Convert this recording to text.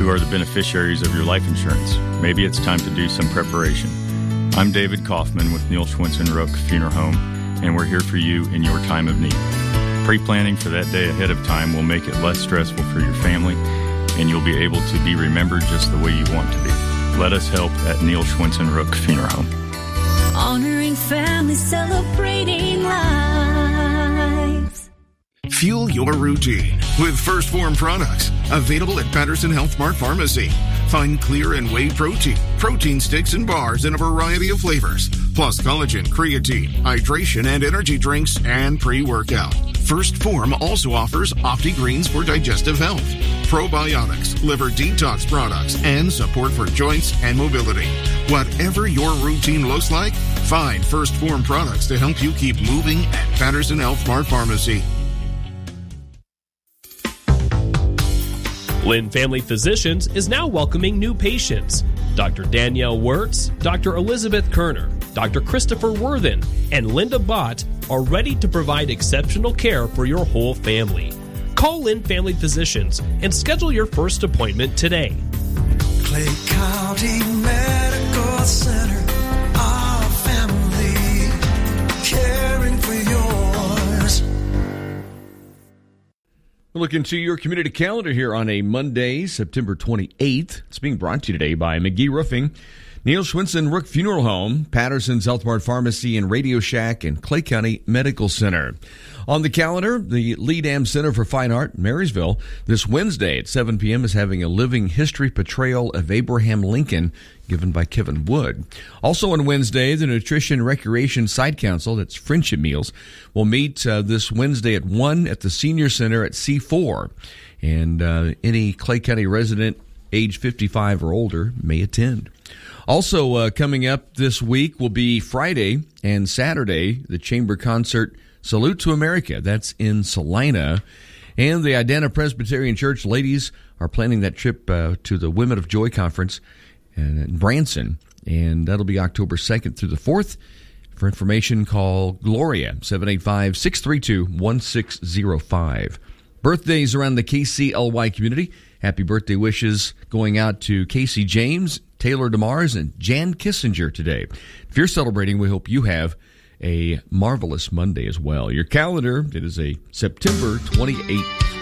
who are the beneficiaries of your life insurance. Maybe it's time to do some preparation. I'm David Kaufman with Neil Schwinson Rook Funeral Home, and we're here for you in your time of need. Pre-planning for that day ahead of time will make it less stressful for your family, and you'll be able to be remembered just the way you want to be. Let us help at Neil Schwinson Rook Funeral Home. Honoring families, celebrating lives. Fuel your routine with First Form products. Available at Patterson Health Mart Pharmacy. Find clear and whey protein sticks and bars in a variety of flavors, plus collagen, creatine, hydration, and energy drinks, and pre-workout. First Form also offers OptiGreens for digestive health, probiotics, liver detox products, and support for joints and mobility. Whatever your routine looks like, find First Form products to help you keep moving at Patterson Health Mart Pharmacy. Lynn Family Physicians is now welcoming new patients. Dr. Danielle Wirtz, Dr. Elizabeth Kerner, Dr. Christopher Worthen, and Linda Bott are ready to provide exceptional care for your whole family. Call Lynn Family Physicians and schedule your first appointment today. Clay County Medical Center, our family, caring for yours. We'll look into your community calendar here on a Monday, September 28th. It's being brought to you today by McGee Roofing, Neil Schwinson Rook Funeral Home, Patterson's Health Mart Pharmacy and Radio Shack, and Clay County Medical Center. On the calendar, the Lee Dam Center for Fine Art, Marysville, this Wednesday at 7 p.m. is having a living history portrayal of Abraham Lincoln given by Kevin Wood. Also on Wednesday, the Nutrition Recreation Side Council, that's Friendship Meals, will meet this Wednesday at 1 at the Senior Center at C4. And any Clay County resident age 55 or older may attend. Also coming up this week will be Friday and Saturday, the Chamber Concert Salute to America. That's in Salina. And the Idana Presbyterian Church ladies are planning that trip to the Women of Joy Conference in Branson. And that'll be October 2nd through the 4th. For information, call Gloria, 785-632-1605. Birthdays around the KCLY community. Happy birthday wishes going out to Casey James, Taylor DeMars, and Jan Kissinger today. If you're celebrating, we hope you have a marvelous Monday as well. Your calendar, it is a September 28th